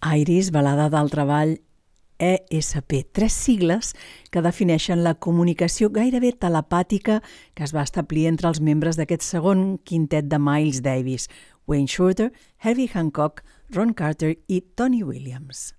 Iris, balada del treball ESP, 3 sigles que defineixen la comunicació gairebé telepàtica que es va establir entre els membres d'aquest segon quintet de Miles Davis, Wayne Shorter, Herbie Hancock, Ron Carter i Tony Williams.